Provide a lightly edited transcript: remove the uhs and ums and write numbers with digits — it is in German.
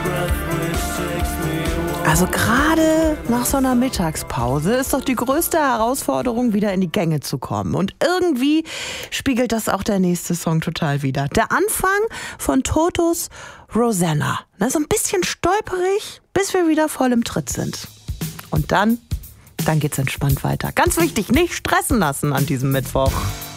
Also gerade nach so einer Mittagspause ist doch die größte Herausforderung, wieder in die Gänge zu kommen. Und irgendwie spiegelt das auch der nächste Song total wider. Der Anfang von Totos Rosanna. So ein bisschen stolperig, bis wir wieder voll im Tritt sind. Und dann geht's entspannt weiter. Ganz wichtig, nicht stressen lassen an diesem Mittwoch.